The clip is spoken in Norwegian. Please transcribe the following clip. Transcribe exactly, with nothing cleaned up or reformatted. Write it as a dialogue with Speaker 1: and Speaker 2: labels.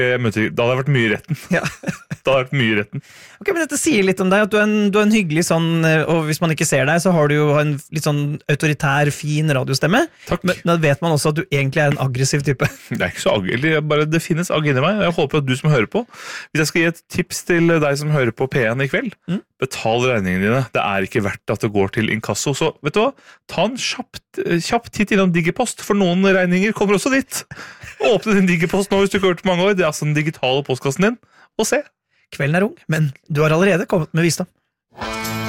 Speaker 1: Jeg møter, da hadde jeg vært mye i retten.
Speaker 2: Ja.
Speaker 1: Da hadde jeg vært mye i retten.
Speaker 2: Ok, men dette sier litt om deg, at du er, en, du er en hyggelig sånn, og hvis man ikke ser deg, så har du jo en litt sånn autoritær, fin radiostemme.
Speaker 1: Takk.
Speaker 2: Men da vet man også at du egentlig er en aggressiv type.
Speaker 1: Det er ikke så agg, eller bare det finnes agg inni meg. Jeg håper at du som hører på, hvis jeg skal gi et tips til deg som hører på P en i kveld, mm. betal regningene dine. Det er ikke verdt at det går til inkasso. Så vet du hva? Ta en kjapp, kjapp titt innom Digipost, for noen regninger kommer også dit. Åpne din Digipost nå hvis du ikke har hørt på mange år. Det er altså den digitale postkassen din. Og se.
Speaker 2: Kvelden er ung, men du har allerede kommet med visdom.